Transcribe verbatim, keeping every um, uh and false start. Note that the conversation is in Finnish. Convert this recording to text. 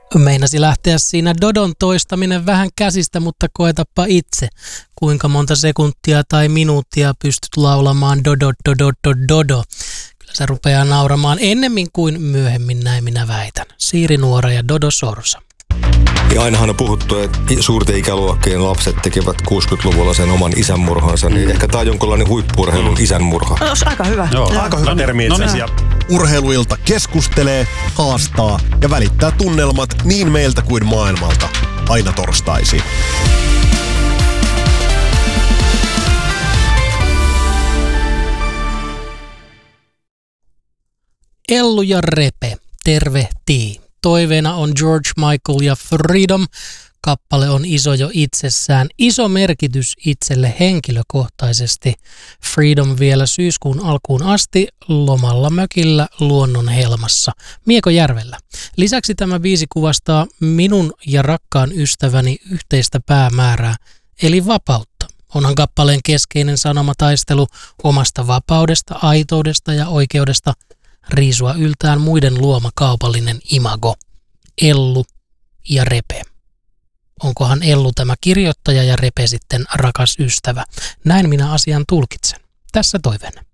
Meinasi lähteä siinä Dodon toistaminen vähän käsistä, mutta koetappa itse, kuinka monta sekuntia tai minuuttia pystyt laulamaan Dodo, Dodo, Dodo, Dodo. Kyllä se rupeaa nauramaan ennemmin kuin myöhemmin, näin minä väitän. Siiri Nuora ja Dodo Sorsa. Ja ainahan on puhuttu, että suurten ikäluokkien lapset tekevät kuusikymmentäluvulla sen oman isänmurhansa, niin ehkä tämä on jonkinlainen huippu-urheilun isänmurha. No, olisi aika hyvä. Joo, Joo. aika hyvä termi itse asiassa. Urheiluilta keskustelee, haastaa ja välittää tunnelmat niin meiltä kuin maailmalta. Aina torstaisin. Ellu ja Repe tervehtii. Toiveena on George Michael ja Freedom. Kappale on iso jo itsessään. Iso merkitys itselle henkilökohtaisesti. Freedom vielä syyskuun alkuun asti lomalla mökillä luonnon helmassa Miekojärvellä. Lisäksi tämä biisi kuvastaa minun ja rakkaan ystäväni yhteistä päämäärää, eli vapautta. Onhan kappaleen keskeinen sanoma taistelu omasta vapaudesta, aitoudesta ja oikeudesta riisua yltään muiden luoma kaupallinen imago. Ellu ja Repe. Onkohan Ellu tämä kirjoittaja ja Repe sitten rakas ystävä? Näin minä asian tulkitsen. Tässä toiveena.